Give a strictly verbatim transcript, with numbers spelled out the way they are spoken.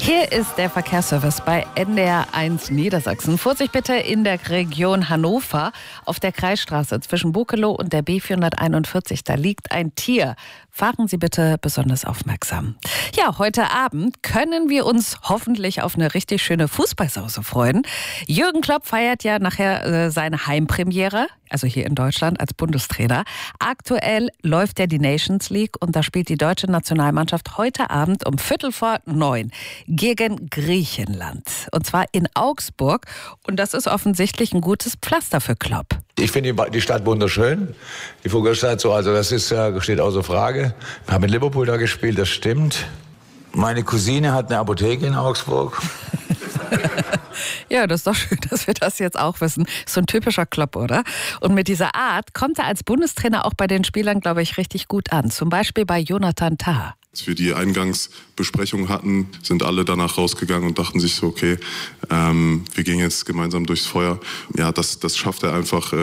Hier ist der Verkehrsservice bei N D R eins Niedersachsen. Vorsicht bitte in der Region Hannover auf der Kreisstraße zwischen Bukelow und der B vierhunderteinundvierzig. Da liegt ein Tier. Fahren Sie bitte besonders aufmerksam. Ja, heute Abend können wir uns hoffentlich auf eine richtig schöne Fußballsause freuen. Jürgen Klopp feiert ja nachher äh, seine Heimpremiere, also hier in Deutschland als Bundestrainer. Aktuell läuft ja die Nations League und da spielt die deutsche Nationalmannschaft heute Abend um Viertel vor neun gegen Griechenland. Und zwar in Augsburg. Und das ist offensichtlich ein gutes Pflaster für Klopp. Ich finde die Stadt wunderschön, die Vogelstadt so, also das ist, steht außer Frage. Wir haben in Liverpool da gespielt, das stimmt. Meine Cousine hat eine Apotheke in Augsburg. Ja, das ist doch schön, dass wir das jetzt auch wissen. So ein typischer Klopp, oder? Und mit dieser Art kommt er als Bundestrainer auch bei den Spielern, glaube ich, richtig gut an. Zum Beispiel bei Jonathan Tah. Als wir die Eingangsbesprechung hatten, sind alle danach rausgegangen und dachten sich so, okay, ähm, wir gehen jetzt gemeinsam durchs Feuer. Ja, das, das schafft er einfach.